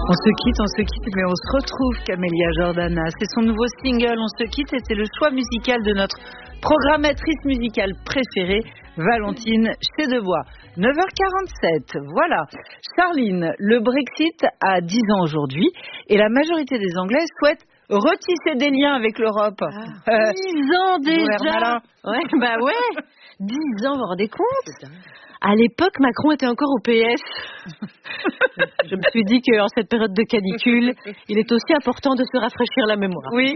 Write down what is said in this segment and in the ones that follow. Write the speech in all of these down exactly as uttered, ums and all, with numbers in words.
On se quitte, on se quitte, mais on se retrouve, Camélia Jordana. C'est son nouveau single, On se quitte, et c'est le choix musical de notre programmatrice musicale préférée, Valentine Chédevois. neuf heures quarante-sept, voilà. Charline, le Brexit a dix ans aujourd'hui, et la majorité des Anglais souhaitent retisser des liens avec l'Europe. Ah, euh, dix ans déjà. Ouais, bah ouais. Dix ans, vous vous rendez compte? À l'époque, Macron était encore au P S. Je me suis dit qu'en cette période de canicule, il est aussi important de se rafraîchir la mémoire. Oui.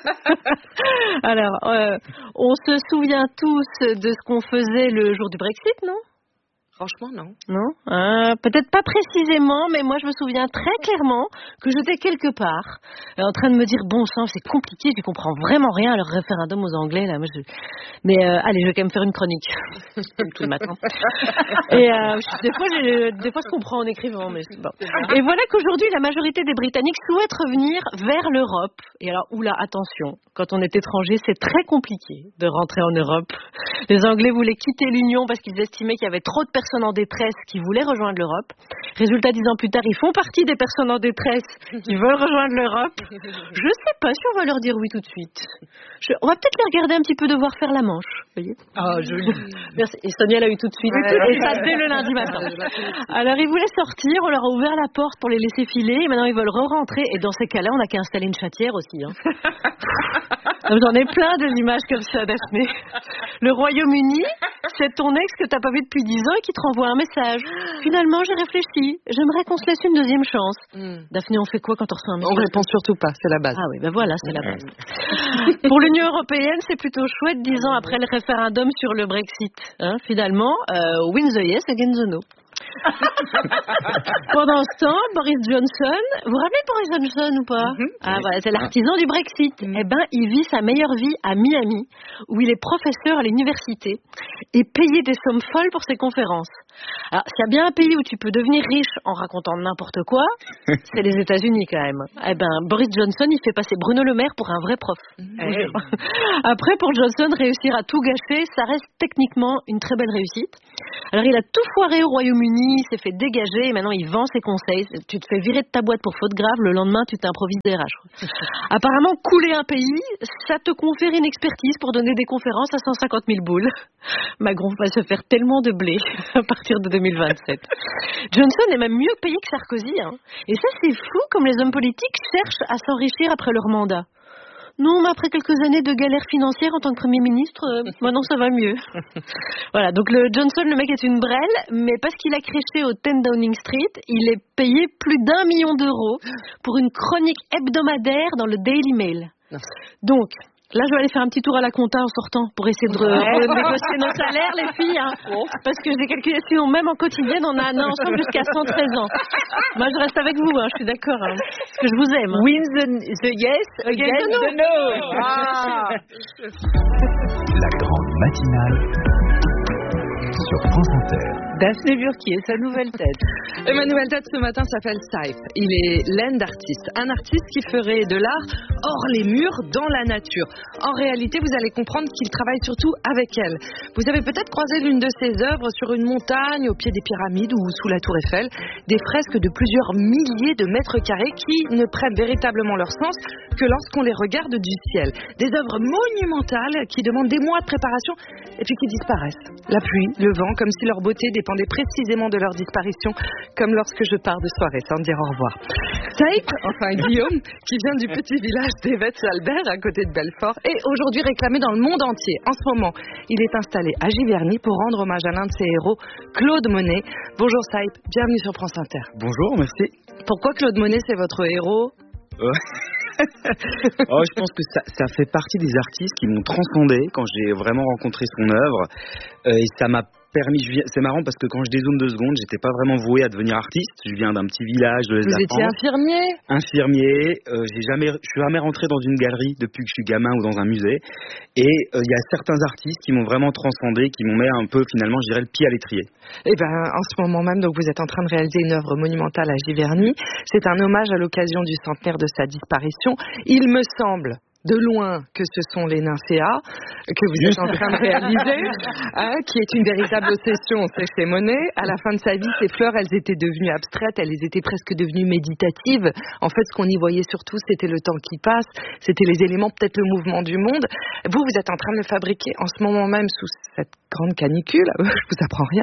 Alors, euh, on se souvient tous de ce qu'on faisait le jour du Brexit, non? Franchement, non. Non, euh, peut-être pas précisément, mais moi je me souviens très clairement que j'étais quelque part euh, en train de me dire bon sang, c'est compliqué, je comprends vraiment rien à leur référendum aux Anglais là. Moi, je... Mais euh, allez, je vais quand même faire une chronique comme tout le matin. Et euh, des fois, j'ai... des fois je comprends en écrivant, mais bon. Et voilà qu'aujourd'hui la majorité des Britanniques souhaitent revenir vers l'Europe. Et alors, oula, attention, quand on est étranger, c'est très compliqué de rentrer en Europe. Les Anglais voulaient quitter l'Union parce qu'ils estimaient qu'il y avait trop de personnes en détresse qui voulaient rejoindre l'Europe. Résultat, dix ans plus tard, ils font partie des personnes en détresse qui veulent rejoindre l'Europe. Je sais pas si on va leur dire oui tout de suite. Je... On va peut-être les regarder un petit peu devoir faire la manche. Vous voyez ? Ah, joli. Merci. Et Sonia l'a eu tout de suite. Et ça dès le lundi matin. Alors, ils voulaient sortir, on leur a ouvert la porte pour les laisser filer, et maintenant ils veulent re-rentrer. Et dans ces cas-là, on n'a qu'à installer une chatière aussi. Hein. J'en ai plein des images comme ça, Daphné. Le Royaume-Uni, c'est ton ex que t'as pas vu depuis dix ans et qui te renvoie un message. Finalement, j'ai réfléchi. J'aimerais qu'on se laisse une deuxième chance. Mm. Daphné, on fait quoi quand on reçoit un message? On répond surtout pas, c'est la base. Ah oui, ben voilà, c'est la base. Pour l'Union européenne, c'est plutôt chouette, dix ans après le référendum sur le Brexit. Hein, finalement, euh, win the yes against the no. Pendant ce temps, Boris Johnson, vous vous rappelez de Boris Johnson ou pas? Mm-hmm. Ah voilà, c'est l'artisan du Brexit. Mm-hmm. Eh ben, il vit sa meilleure vie à Miami, où il est professeur à l'université et payé des sommes folles pour ses conférences. Alors, s'il y a bien un pays où tu peux devenir riche en racontant n'importe quoi, c'est les États-Unis quand même. Eh ben, Boris Johnson, il fait passer Bruno Le Maire pour un vrai prof. Mm-hmm. Hey. Après, pour Johnson, réussir à tout gâcher, ça reste techniquement une très belle réussite. Alors, il a tout foiré au Royaume-Uni, il s'est fait dégager et maintenant il vend ses conseils. Tu te fais virer de ta boîte pour faute grave, le lendemain tu t'improvises des R H. Apparemment, couler un pays, ça te confère une expertise pour donner des conférences à cent cinquante mille boules. Macron va se faire tellement de blé à partir de deux mille vingt-sept. Johnson est même mieux payé que Sarkozy. Hein. Et ça, c'est fou comme les hommes politiques cherchent à s'enrichir après leur mandat. Non, mais après quelques années de galère financière en tant que Premier ministre, euh, maintenant ça va mieux. Voilà, donc le Johnson, le mec est une brêle, mais parce qu'il a créché au dix Downing Street, il est payé plus d'un million d'euros pour une chronique hebdomadaire dans le Daily Mail. Donc, là, je vais aller faire un petit tour à la compta en sortant pour essayer de, re- de négocier nos salaires, les filles. Hein, parce que j'ai calculé, sinon même en quotidienne, on a un an ensemble jusqu'à cent treize ans. Moi, je reste avec vous, hein, je suis d'accord. Hein, parce que je vous aime. Hein. Win the, the yes against the no. Ah. La grande matinale sur France Inter. Daphné Burki et sa nouvelle tête. Et ma nouvelle tête ce matin s'appelle Stipe. Il est land artiste. Un artiste qui ferait de l'art hors les murs, dans la nature. En réalité, vous allez comprendre qu'il travaille surtout avec elle. Vous avez peut-être croisé l'une de ses œuvres sur une montagne, au pied des pyramides ou sous la tour Eiffel. Des fresques de plusieurs milliers de mètres carrés qui ne prennent véritablement leur sens que lorsqu'on les regarde du ciel. Des œuvres monumentales qui demandent des mois de préparation et puis qui disparaissent. La pluie, le vent, comme si leur beauté dépendait précisément de leur disparition, comme lorsque je pars de soirée sans dire au revoir. Stipe, enfin Guillaume, qui vient du petit village d'Évetz-Albert à côté de Belfort, est aujourd'hui réclamé dans le monde entier. En ce moment, il est installé à Giverny pour rendre hommage à l'un de ses héros, Claude Monet. Bonjour Stipe, bienvenue sur France Inter. Bonjour, merci. Pourquoi Claude Monet c'est votre héros? euh... oh, je pense que ça, ça fait partie des artistes qui m'ont transcendé quand j'ai vraiment rencontré son œuvre, euh, et ça m'a permis, je viens, c'est marrant parce que quand je dézoome deux secondes, j'étais pas vraiment voué à devenir artiste. Je viens d'un petit village de l'Est de la France. Vous étiez infirmier? Infirmier. Euh, j'ai jamais, je suis jamais rentré dans une galerie depuis que je suis gamin ou dans un musée. Et il euh, y a certains artistes qui m'ont vraiment transcendé, qui m'ont mis un peu finalement, je dirais, le pied à l'étrier. Eh ben, en ce moment même, donc vous êtes en train de réaliser une œuvre monumentale à Giverny. C'est un hommage à l'occasion du centenaire de sa disparition. Il me semble de loin que ce sont les nymphéas que vous êtes en train de réaliser, hein, qui est une véritable obsession, c'est chez Monet. À la fin de sa vie, ces fleurs, elles étaient devenues abstraites, elles étaient presque devenues méditatives. En fait, ce qu'on y voyait surtout, c'était le temps qui passe, c'était les éléments, peut-être le mouvement du monde. Vous, vous êtes en train de le fabriquer en ce moment même sous cette grande canicule. Je vous apprends rien.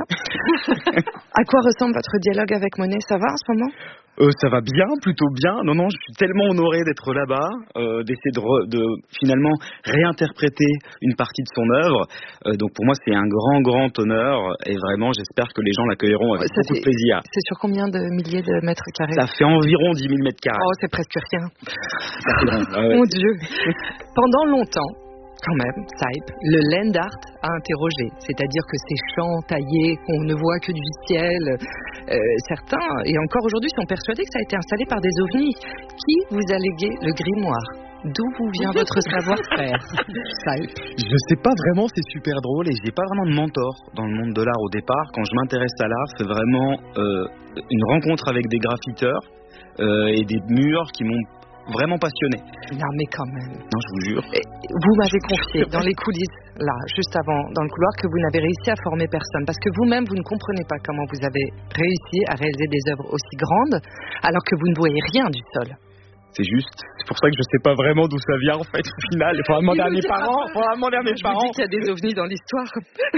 À quoi ressemble votre dialogue avec Monet? Ça va en ce moment? Euh, ça va bien, plutôt bien. Non, non, je suis tellement honoré d'être là-bas, euh, d'essayer de, re, de finalement réinterpréter une partie de son œuvre. Euh, donc pour moi, c'est un grand, grand honneur et vraiment, j'espère que les gens l'accueilleront avec ça, beaucoup de plaisir. C'est sur combien de milliers de mètres carrés? Ça fait environ dix mille mètres carrés. Oh, c'est presque rien. euh, Mon Dieu. Pendant longtemps, quand même, Saïp, le land art a interrogé. C'est-à-dire que ces champs taillés qu'on ne voit que du ciel, euh, certains, et encore aujourd'hui, sont persuadés que ça a été installé par des ovnis. Qui vous a légué le grimoire? D'où vous vient votre savoir-faire, Saïp? Je sais pas vraiment, c'est super drôle et j'ai pas vraiment de mentor dans le monde de l'art au départ. Quand je m'intéresse à l'art, c'est vraiment euh, une rencontre avec des graffiteurs euh, et des murs qui m'ont vraiment passionné. Non mais quand même. Non, je vous jure. Et vous m'avez confié dans les coulisses, là, juste avant, dans le couloir, que vous n'avez réussi à former personne. Parce que vous-même, vous ne comprenez pas comment vous avez réussi à réaliser des œuvres aussi grandes, alors que vous ne voyez rien du sol. C'est juste. C'est pour ça que je sais pas vraiment d'où ça vient, en fait, au final. Il faudra demander à mes parents. Il faudra demander à mes je parents. vous dis qu'il y a des ovnis dans l'histoire.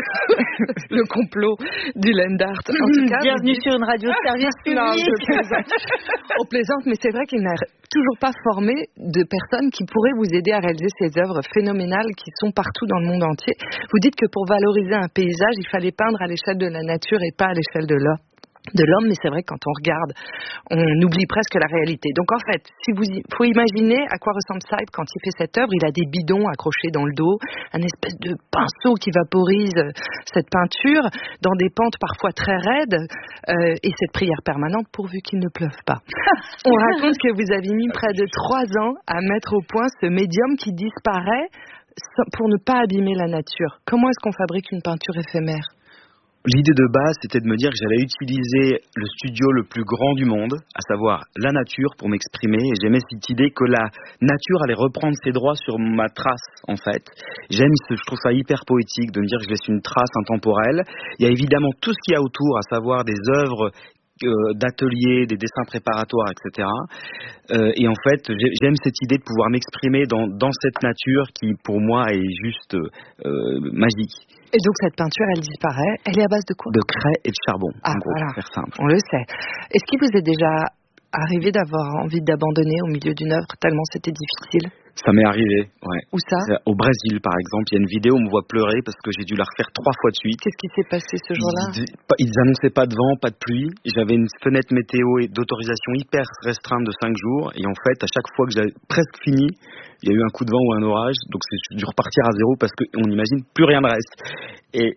Le complot du land art. En tout cas, bienvenue dites... sur une radio de service public. Non, je plaisante. On plaisante, mais c'est vrai qu'il n'a toujours pas formé de personnes qui pourraient vous aider à réaliser ces œuvres phénoménales qui sont partout dans le monde entier. Vous dites que pour valoriser un paysage, il fallait peindre à l'échelle de la nature et pas à l'échelle de l'homme. de l'homme, mais c'est vrai que quand on regarde, on oublie presque la réalité. Donc en fait, si vous y... faut imaginer à quoi ressemble Saïp quand il fait cette œuvre. Il a des bidons accrochés dans le dos, un espèce de pinceau qui vaporise cette peinture dans des pentes parfois très raides, euh, et cette prière permanente pourvu qu'il ne pleuve pas. On raconte que vous avez mis près de trois ans à mettre au point ce médium qui disparaît pour ne pas abîmer la nature. Comment est-ce qu'on fabrique une peinture éphémère ? L'idée de base, c'était de me dire que j'allais utiliser le studio le plus grand du monde, à savoir la nature, pour m'exprimer. Et j'aimais cette idée que la nature allait reprendre ses droits sur ma trace, en fait. J'aime, je trouve ça hyper poétique de me dire que je laisse une trace intemporelle. Il y a évidemment tout ce qu'il y a autour, à savoir des œuvres euh, d'ateliers, des dessins préparatoires, et cetera. Euh, et en fait, j'aime cette idée de pouvoir m'exprimer dans, dans cette nature qui, pour moi, est juste euh, magique. Et donc cette peinture, elle disparaît. Elle est à base de quoi ? De craie et de charbon. Ah, en gros, voilà. pour faire simple. On le sait. Est-ce qu'il vous est déjà arrivé d'avoir envie d'abandonner au milieu d'une œuvre tellement c'était difficile ? Ça m'est arrivé, ouais. Où ça ? Au Brésil, par exemple. Il y a une vidéo où on me voit pleurer parce que j'ai dû la refaire trois fois de suite. Qu'est-ce qui s'est passé ce jour-là ? Ils, ils annonçaient pas de vent, pas de pluie. J'avais une fenêtre météo et d'autorisation hyper restreinte de cinq jours. Et en fait, à chaque fois que j'avais presque fini, il y a eu un coup de vent ou un orage. Donc j'ai dû repartir à zéro parce qu'on n'imagine plus rien de reste. Et...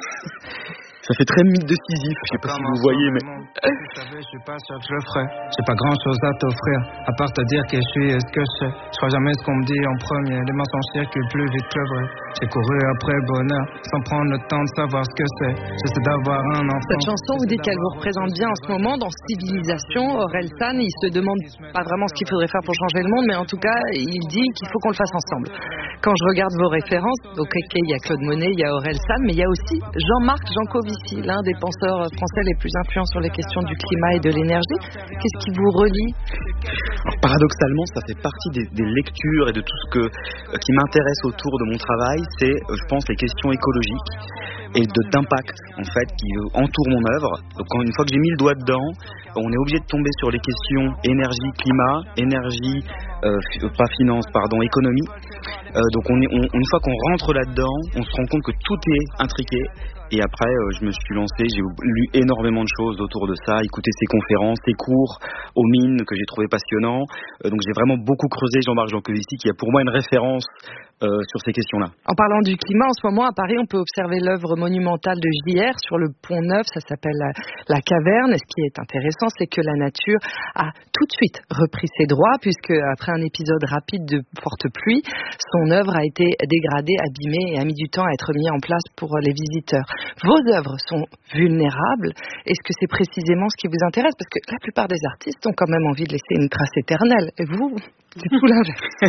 ça fait très mythe de Sisyphe, je sais pas si vous voyez, mais... Tu savais, je suis pas sûr que je le ferais. J'ai pas grand chose à t'offrir, à part te dire que je suis ce que je sais. Je crois jamais ce qu'on me dit en premier, les mensonges circulent plus vite que vrai. J'ai couru après le bonheur, sans prendre le temps de savoir ce que c'est. J'essaie d'avoir un enfant. Cette chanson, vous dites qu'elle vous représente bien en ce moment, dans Civilisation. Orelsan, il se demande pas vraiment ce qu'il faudrait faire pour changer le monde, mais en tout cas, il dit qu'il faut qu'on le fasse ensemble. Quand je regarde vos références, donc ok, il y a Claude Monet, il y a Orelsan, mais il y a aussi Jean-Marc Jancovici, l'un des penseurs français les plus influents sur les questions du climat et de l'énergie. Qu'est-ce qui vous relie ? Alors, paradoxalement, ça fait partie des, des lectures et de tout ce que, euh, qui m'intéresse autour de mon travail, c'est, euh, je pense, les questions écologiques et de, d'impact, en fait, qui euh, entourent mon œuvre. Donc, quand, une fois que j'ai mis le doigt dedans, on est obligé de tomber sur les questions énergie, climat, énergie, euh, f- pas finance, pardon, économie. Euh, donc, on est, on, une fois qu'on rentre là-dedans, on se rend compte que tout est intriqué. Et après, euh, je me suis lancé, j'ai lu énormément de choses autour de ça, écouté ses conférences, ses cours aux mines que j'ai trouvé passionnants. Euh, donc j'ai vraiment beaucoup creusé Jean-Marc Jancovici, qui est pour moi une référence euh, sur ces questions-là. En parlant du climat, en ce moment à Paris, on peut observer l'œuvre monumentale de J R sur le Pont Neuf, ça s'appelle la, la Caverne. Et ce qui est intéressant, c'est que la nature a tout de suite repris ses droits, puisque après un épisode rapide de forte pluie, son œuvre a été dégradée, abîmée et a mis du temps à être mise en place pour les visiteurs. Vos œuvres sont vulnérables. Est-ce que c'est précisément ce qui vous intéresse? Parce que la plupart des artistes ont quand même envie de laisser une trace éternelle. Et vous, c'est tout l'inverse.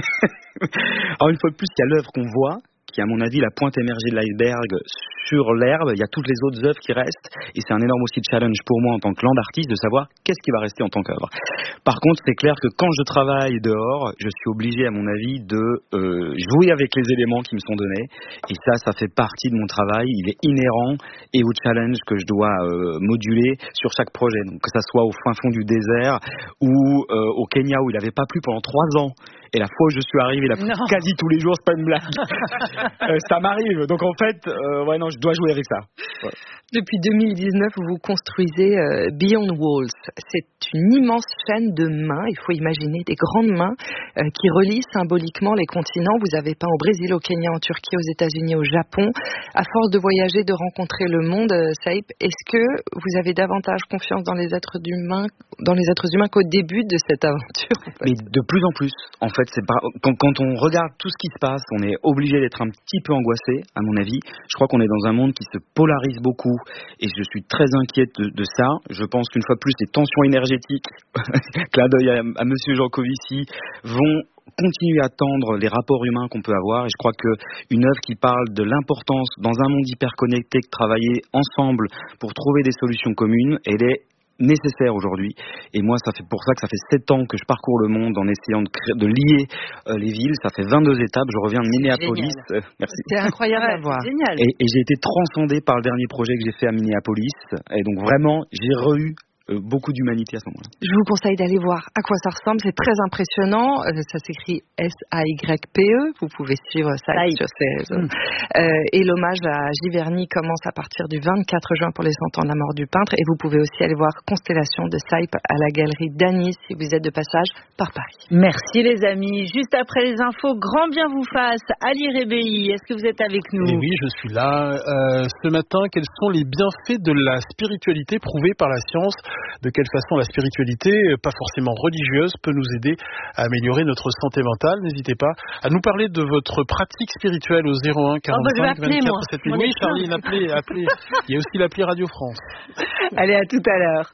Alors une fois de plus, il y a l'œuvre qu'on voit, qui est à mon avis la pointe émergée de l'iceberg sur l'herbe. Il y a toutes les autres œuvres qui restent et c'est un énorme aussi challenge pour moi en tant que land artiste de savoir qu'est-ce qui va rester en tant qu'œuvre. Par contre, c'est clair que quand je travaille dehors, je suis obligé à mon avis de euh, jouer avec les éléments qui me sont donnés et ça, ça fait partie de mon travail. Il est inhérent et au challenge que je dois euh, moduler sur chaque projet. Donc que ça soit au fin fond du désert ou euh, au Kenya où il n'avait pas plu pendant trois ans. Et la fois où je suis arrivé, il a plu quasi tous les jours, c'est pas une blague. euh, ça m'arrive. Donc en fait, euh, ouais non, je dois jouer avec ça. Ouais. Depuis deux mille dix-neuf, vous construisez euh, Beyond Walls. C'est une immense chaîne de mains, il faut imaginer des grandes mains euh, qui relient symboliquement les continents. Vous avez peint au Brésil, au Kenya, en Turquie, aux États-Unis, au Japon. À force de voyager, de rencontrer le monde, euh, Saïp, est-ce que vous avez davantage confiance dans les êtres humains, dans les êtres humains qu'au début de cette aventure? En fait. Mais de plus en plus. En fait, c'est pas quand, quand on regarde tout ce qui se passe, on est obligé d'être un petit peu angoissé, à mon avis. Je crois qu'on est dans un monde qui se polarise beaucoup. Et je suis très inquiète de, de ça. Je pense qu'une fois de plus, les tensions énergétiques, clin d'œil à, à Monsieur Jancovici, vont continuer à tendre les rapports humains qu'on peut avoir. Et je crois qu'une œuvre qui parle de l'importance, dans un monde hyper connecté, de travailler ensemble pour trouver des solutions communes, elle est nécessaire aujourd'hui. Et moi, ça fait pour ça que ça fait sept ans que je parcours le monde en essayant de, créer, de lier euh, les villes. Ça fait vingt-deux étapes. Je reviens de Minneapolis. Euh, merci. C'est incroyable à voir. C'est génial. Et, et j'ai été transcendé par le dernier projet que j'ai fait à Minneapolis. Et donc vraiment, j'ai re-eu Euh, beaucoup d'humanité à ce moment-là. Je vous conseille d'aller voir à quoi ça ressemble, c'est très impressionnant, euh, ça s'écrit S A Y P E, vous pouvez suivre ça sur ces réseaux. Mm. Euh, et l'hommage à Giverny commence à partir du vingt-quatre juin pour les cent ans de la mort du peintre, et vous pouvez aussi aller voir Constellation de Saïp à la galerie d'Anis si vous êtes de passage par Paris. Merci les amis, juste après les infos, grand bien vous fasse. Ali Rebéi, est-ce que vous êtes avec nous? Et oui, je suis là. Euh, ce matin, quels sont les bienfaits de la spiritualité prouvés par la science? De quelle façon la spiritualité, pas forcément religieuse, peut nous aider à améliorer notre santé mentale? N'hésitez pas à nous parler de votre pratique spirituelle au zéro un quarante-cinq vingt-quatre sept mille. Oui, Charline, appelez, appelez. Il y a aussi l'appli Radio France. Allez, à tout à l'heure.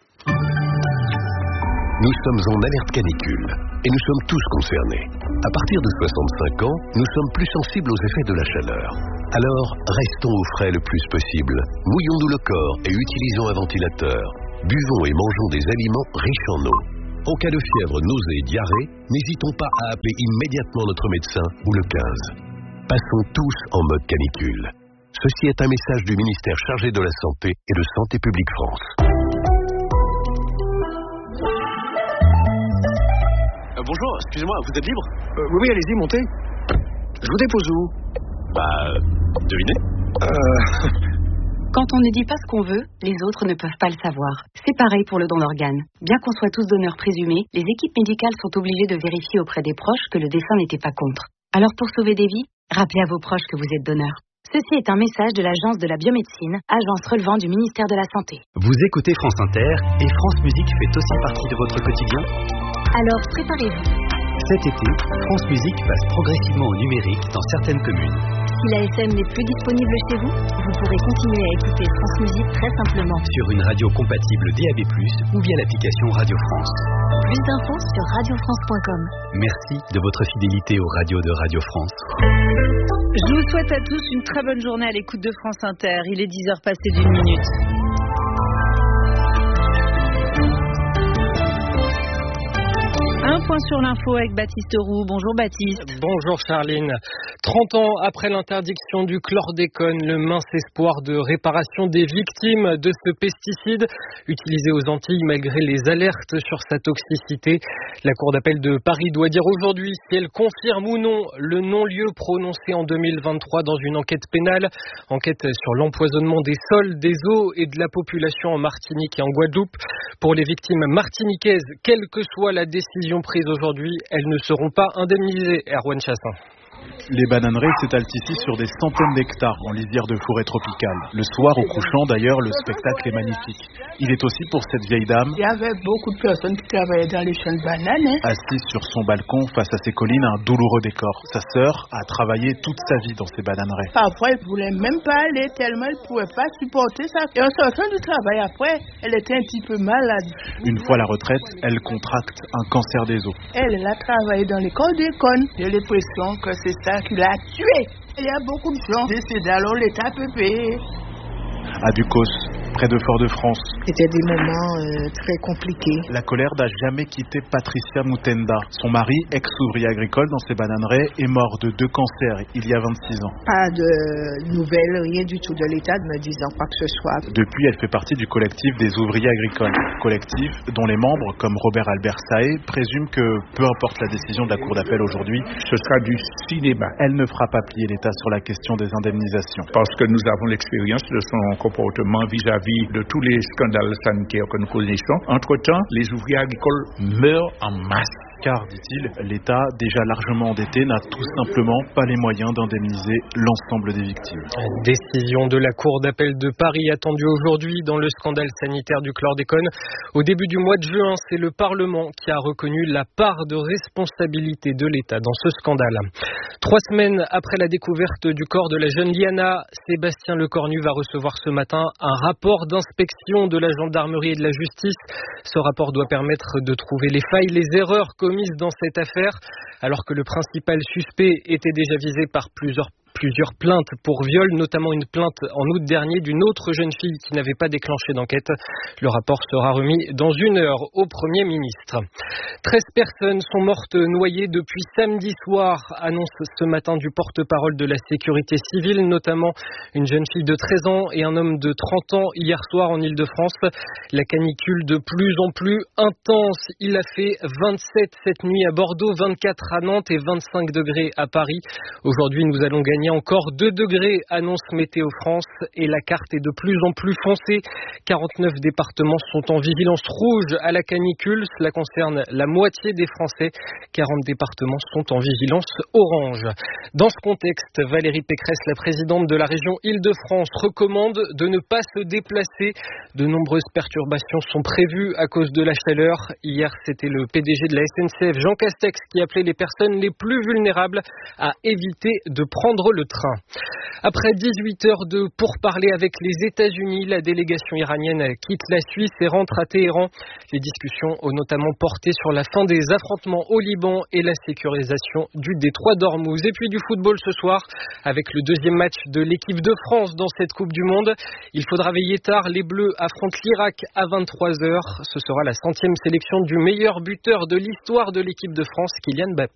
Nous sommes en alerte canicule et nous sommes tous concernés. À partir de soixante-cinq ans, nous sommes plus sensibles aux effets de la chaleur. Alors, restons au frais le plus possible. Mouillons-nous le corps et utilisons un ventilateur. Buvons et mangeons des aliments riches en eau. En cas de fièvre, nausée et diarrhée, n'hésitons pas à appeler immédiatement notre médecin ou le quinze. Passons tous en mode canicule. Ceci est un message du ministère chargé de la Santé et de Santé publique France. Euh, bonjour, excusez-moi, vous êtes libre? euh, Oui, oui, allez-y, montez. Je vous dépose où? Bah, devinez. Euh... Quand on ne dit pas ce qu'on veut, les autres ne peuvent pas le savoir. C'est pareil pour le don d'organes. Bien qu'on soit tous donneurs présumés, les équipes médicales sont obligées de vérifier auprès des proches que le défunt n'était pas contre. Alors pour sauver des vies, rappelez à vos proches que vous êtes donneur. Ceci est un message de l'Agence de la biomédecine, agence relevant du ministère de la Santé. Vous écoutez France Inter et France Musique fait aussi partie de votre quotidien? Alors préparez-vous. Cet été, France Musique passe progressivement au numérique dans certaines communes. Si la F M n'est plus disponible chez vous, vous pourrez continuer à écouter France Musique très simplement. Sur une radio compatible D A B plus, ou via l'application Radio France. Plus d'infos sur radio france point com. Merci de votre fidélité aux radios de Radio France. Je vous souhaite à tous une très bonne journée à l'écoute de France Inter. Il est dix heures passées d'une minute. Un point sur l'info avec Baptiste Roux. Bonjour Baptiste. Bonjour Charline. trente ans après l'interdiction du chlordécone, le mince espoir de réparation des victimes de ce pesticide utilisé aux Antilles malgré les alertes sur sa toxicité. La Cour d'appel de Paris doit dire aujourd'hui si elle confirme ou non le non-lieu prononcé en deux mille vingt-trois dans une enquête pénale. Enquête sur l'empoisonnement des sols, des eaux et de la population en Martinique et en Guadeloupe. Pour les victimes martiniquaises, quelle que soit la décision prise aujourd'hui, elles ne seront pas indemnisées. Erwan Chassin. Les bananeraies s'étalent ici sur des centaines d'hectares en lisière de forêt tropicale. Le soir, au couchant d'ailleurs, le spectacle est magnifique. Il est aussi pour cette vieille dame. Il y avait beaucoup de personnes qui travaillaient dans les champs de bananes. Hein. Assise sur son balcon face à ses collines, un douloureux décor. Sa sœur a travaillé toute sa vie dans ces bananeraies. Parfois, elle ne voulait même pas aller tellement elle ne pouvait pas supporter ça. Et en sortant du travail après, elle était un petit peu malade. Une fois la retraite, elle contracte un cancer des os. Elle, elle a travaillé dans l'école d'École. J'ai l'impression que c'est ça qui l'a tuée. Il y a beaucoup de gens décédés, alors l'État peut payer. À Ducos, près de Fort-de-France. C'était des moments euh, très compliqués. La colère n'a jamais quitté Patricia Mutenda. Son mari, ex-ouvrier agricole dans ses bananeraies, est mort de deux cancers il y a vingt-six ans. Pas de nouvelles, rien du tout de l'État me disant quoi que ce soit. Depuis, elle fait partie du collectif des ouvriers agricoles. Collectif dont les membres, comme Robert Albert Saé, présument que, peu importe la décision de la Cour d'appel aujourd'hui, ce sera du cinéma. Elle ne fera pas plier l'État sur la question des indemnisations. Parce que nous avons l'expérience de son comportement vis-à-vis de tous les scandales sanitaires que nous connaissons. Entre-temps, les ouvriers agricoles meurent en masse. Car, dit-il, l'État, déjà largement endetté, n'a tout simplement pas les moyens d'indemniser l'ensemble des victimes. Décision de la Cour d'appel de Paris attendue aujourd'hui dans le scandale sanitaire du chlordécone. Au début du mois de juin, c'est le Parlement qui a reconnu la part de responsabilité de l'État dans ce scandale. Trois semaines après la découverte du corps de la jeune Liana, Sébastien Lecornu va recevoir ce matin un rapport d'inspection de la gendarmerie et de la justice. Ce rapport doit permettre de trouver les failles, les erreurs commises dans cette affaire, alors que le principal suspect était déjà visé par plusieurs Plusieurs plaintes pour viol, notamment une plainte en août dernier d'une autre jeune fille qui n'avait pas déclenché d'enquête. Le rapport sera remis dans une heure au Premier ministre. treize personnes sont mortes noyées depuis samedi soir, annonce ce matin du porte-parole de la sécurité civile, notamment une jeune fille de treize ans et un homme de trente ans hier soir en Île-de-France. La canicule de plus en plus intense, il a fait vingt-sept cette nuit à Bordeaux, vingt-quatre à Nantes et vingt-cinq degrés à Paris. Aujourd'hui, nous allons gagner encore deux degrés, annonce Météo France, et la carte est de plus en plus foncée. quarante-neuf départements sont en vigilance rouge à la canicule. Cela concerne la moitié des Français. quarante départements sont en vigilance orange. Dans ce contexte, Valérie Pécresse, la présidente de la région Île-de-France, recommande de ne pas se déplacer. De nombreuses perturbations sont prévues à cause de la chaleur. Hier, c'était le P D G de la S N C F, Jean Castex, qui appelait les personnes les plus vulnérables à éviter de prendre le train. Après dix-huit heures de pourparlers avec les États-Unis, la délégation iranienne quitte la Suisse et rentre à Téhéran. Les discussions ont notamment porté sur la fin des affrontements au Liban et la sécurisation du détroit d'Ormuz. Et puis du football ce soir, avec le deuxième match de l'équipe de France dans cette Coupe du Monde. Il faudra veiller tard. Les Bleus affrontent l'Irak à vingt-trois heures. Ce sera la centième sélection du meilleur buteur de l'histoire de l'équipe de France, Kylian Mbappé.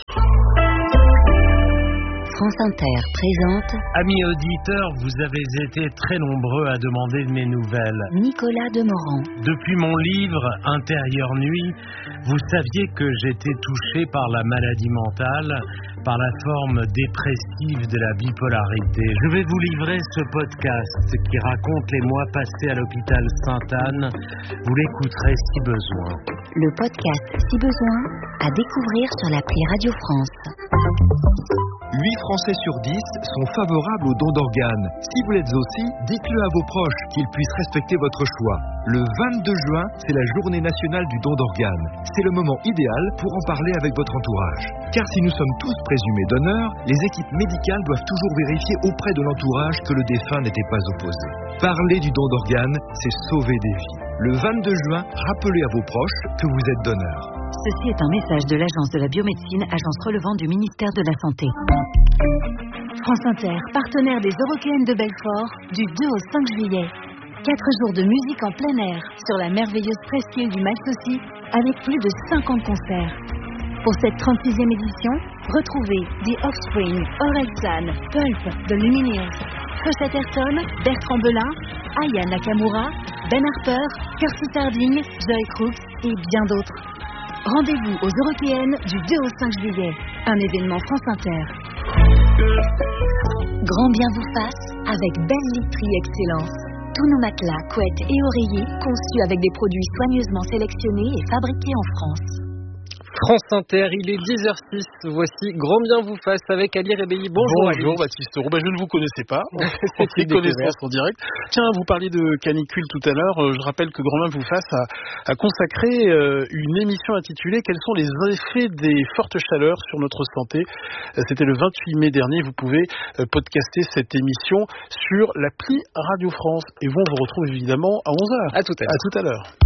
France Inter présente. Amis auditeurs, vous avez été très nombreux à demander de mes nouvelles. Nicolas Demorand. Depuis mon livre Intérieure Nuit, vous saviez que j'étais touché par la maladie mentale, par la forme dépressive de la bipolarité. Je vais vous livrer ce podcast qui raconte les mois passés à l'hôpital Sainte-Anne. Vous l'écouterez si besoin. Le podcast Si besoin, à découvrir sur l'appli Radio France. huit Français sur dix sont favorables au don d'organes. Si vous l'êtes aussi, dites-le à vos proches, qu'ils puissent respecter votre choix. Le vingt-deux juin, c'est la journée nationale du don d'organes. C'est le moment idéal pour en parler avec votre entourage. Car si nous sommes tous présumés donneurs, les équipes médicales doivent toujours vérifier auprès de l'entourage que le défunt n'était pas opposé. Parler du don d'organes, c'est sauver des vies. Le vingt-deux juin, rappelez à vos proches que vous êtes donneur. Ceci est un message de l'Agence de la biomédecine, agence relevant du ministère de la Santé. France Inter, partenaire des Eurockéennes de Belfort, du deux au cinq juillet. Quatre jours de musique en plein air sur la merveilleuse presqu'île du Malsaucy, avec plus de cinquante concerts. Pour cette trente-sixième édition, retrouvez The Offspring, Orelsan, Pulp, The Lumineers, Fossette Ayrton, Bertrand Belin, Aya Nakamura, Ben Harper, Curtis Harding, Joy Crooks et bien d'autres. Rendez-vous aux Eurockéennes du deux au cinq juillet, un événement France Inter. Grand bien vous fasse avec Belle Literie Excellence. Tous nos matelas, couettes et oreillers conçus avec des produits soigneusement sélectionnés et fabriqués en France. France Inter. Il est dix heures six. Voici Grand Bien vous fasse avec Ali Rebelli. Bonjour. Bonjour Ali. Baptiste Roux. Ben, je ne vous connaissais pas. On fait connaissance en direct. Tiens, vous parliez de canicule tout à l'heure. Je rappelle que Grand Bien vous fasse a, a consacré euh, une émission intitulée Quels sont les effets des fortes chaleurs sur notre santé. C'était le vingt-huit mai dernier. Vous pouvez euh, podcaster cette émission sur l'appli Radio France. Et vous, on vous retrouve évidemment à onze heures. À tout à l'heure. À tout à l'heure.